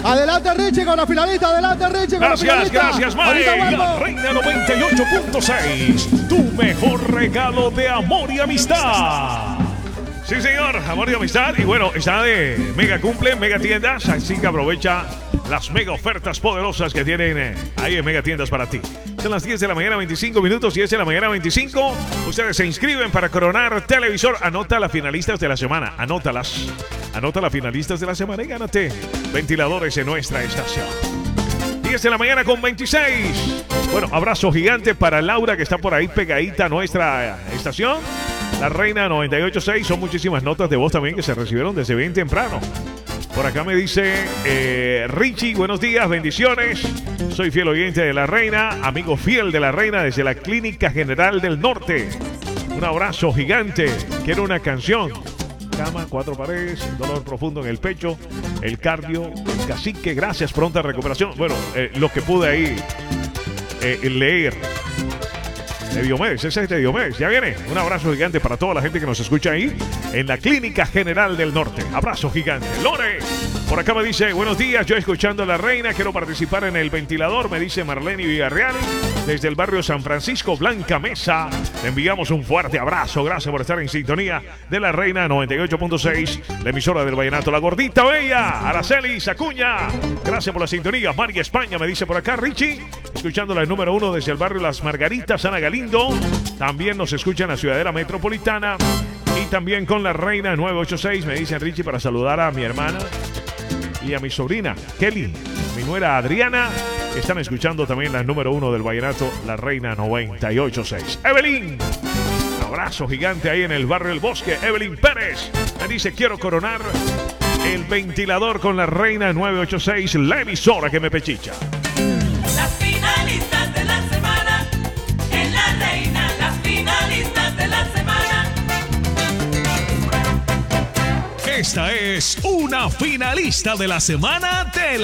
Adelante Richie con la finalista, adelante Richie con la finalista. Gracias, Mae. La Reina 98.6, tu mejor regalo de amor y amistad. Sí, señor, amor y amistad. Y bueno, está de mega cumple, mega tiendas, así que aprovecha las mega ofertas poderosas que tienen ahí en mega tiendas para ti. Son las 10 de la mañana, 25 minutos, 10 de la mañana, 25. Ustedes se inscriben para coronar televisor. Anota las finalistas de la semana, anótalas. Anota las finalistas de la semana y gánate ventiladores en nuestra estación. 10 de la mañana con 26. Bueno, abrazo gigante para Laura, que está por ahí pegadita a nuestra estación. La Reina 98.6. Son muchísimas notas de voz también que se recibieron desde bien temprano. Por acá me dice Richie, buenos días, bendiciones. Soy fiel oyente de La Reina, amigo fiel de La Reina desde la Clínica General del Norte. Un abrazo gigante. Quiero una canción. Cama, 4 paredes, dolor profundo en el pecho, el cardio, el cacique, gracias, pronta recuperación. Bueno, lo que pude ahí leer. De Diomedes, ese es de Diomedes. Ya viene. Un abrazo gigante para toda la gente que nos escucha ahí en la Clínica General del Norte. Abrazo gigante. Lore, por acá me dice, buenos días, yo escuchando La Reina, quiero participar en el ventilador, me dice Marlene Villarreal, desde el barrio San Francisco, Blanca Mesa. Le enviamos un fuerte abrazo. Gracias por estar en sintonía de La Reina 98.6, la emisora del vallenato. La Gordita Bella, Araceli Acuña, gracias por la sintonía. María España me dice por acá, Richie, escuchando la número 1 desde el barrio Las Margaritas, Ana Galindo. También nos escucha en la Ciudadela Metropolitana y también con La Reina 986. Me dice Richie para saludar a mi hermana y a mi sobrina Kelly, mi nuera Adriana. Están escuchando también la número 1 del vallenato, La Reina 98.6. Evelyn, un abrazo gigante ahí en el barrio El Bosque. Evelyn Pérez me dice, quiero coronar el ventilador con La Reina 986, la emisora que me pechicha. Las finalistas de la semana en La Reina, las finalistas de la semana. Esta es una finalista de la semana de la